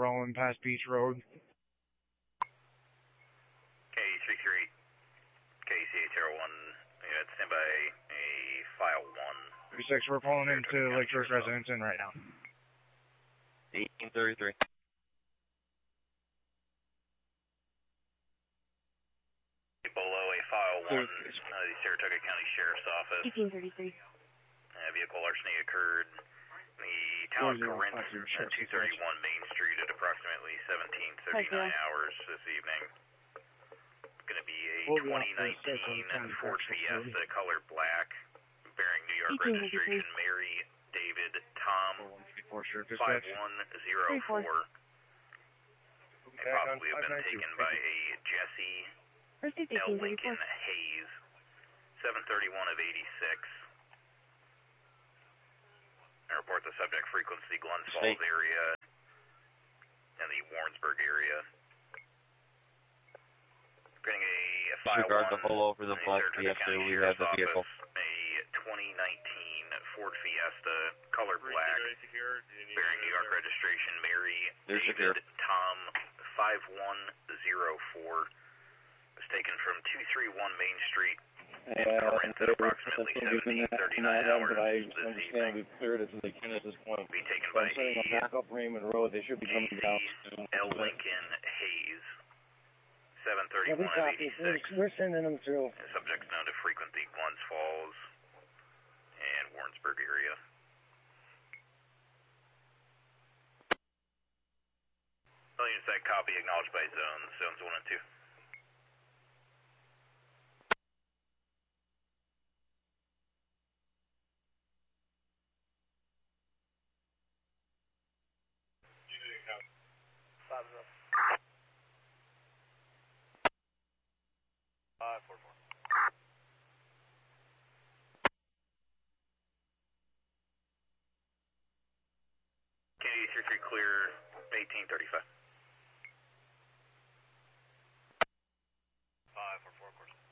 rolling past Beach Road. K338, KCH01, stand by a file 1. 36, we're pulling into Lake Shores Residence Inn right now. 1833. Below a file 1, the Saratoga County Sheriff's Office. 1833. Vehicle larceny occurred in the town of Corinth at 231 Main Street at approximately 17:39 hours this evening. It's going to be a 2019 Ford Fiesta, color black, bearing New York registration, Mary David Tom 5104. May probably have been taken by a Jesse L. Lincoln Hayes, 731 of 86. I report the subject frequency Glens Falls area and the Warrensburg area. Getting a file 1. Disregard the whole over the black Fiesta, we have the vehicle. A 2019 Ford Fiesta, color black, bearing New York registration, Mary David Tom 5104. Was taken from 231 Main Street in Corinth at approximately 17:39 hours this evening. We've cleared it so they can at this point. Be taken by back up Raymond Road. They should be coming down. L. Lincoln Hayes, 731 of 86. We're sending them through. Subjects known to frequent the Glens Falls and Warrensburg area. Unit site copy acknowledged by zones 1 and 2. Kennedy 33 clear, 1835. 544, of course.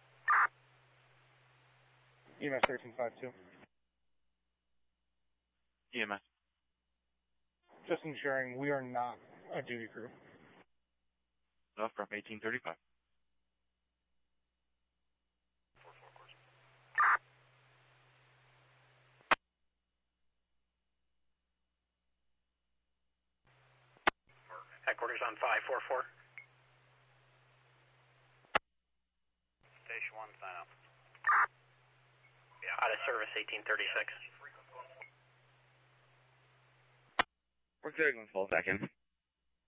EMS 1352. EMS. Just ensuring we are not a duty crew. No, from 1835. 44, of course. Headquarters on 544. Station 1, sign up. Yeah, out of service 1836. We're clearing Glens Falls back in.